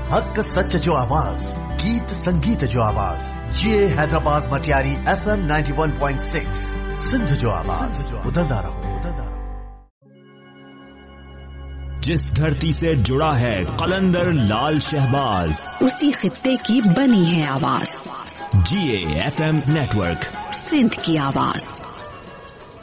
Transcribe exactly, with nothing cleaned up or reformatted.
हक सच जो आवाज, गीत संगीत जो आवाज। ये Hyderabad Matiari F M ninety one point six Sindh जो आवाज। उदंदा रहो, उदंदा रहो। जिस धरती से जुड़ा है कलंदर लाल शहबाज, उसी खित्ते की बनी है आवाज। जी A F M network, Sindh की आवाज।